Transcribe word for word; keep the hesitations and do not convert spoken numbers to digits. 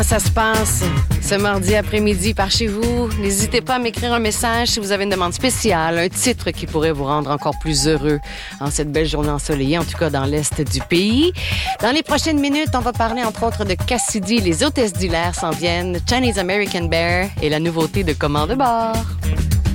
Ça se passe ce mardi après-midi par chez vous. N'hésitez pas à m'écrire un message si vous avez une demande spéciale, un titre qui pourrait vous rendre encore plus heureux en cette belle journée ensoleillée, en tout cas dans l'est du pays. Dans les prochaines minutes, on va parler entre autres de Cassidy, les hôtesses d'hilaire s'en viennent, Chinese American Bear et la nouveauté de Commande de bord.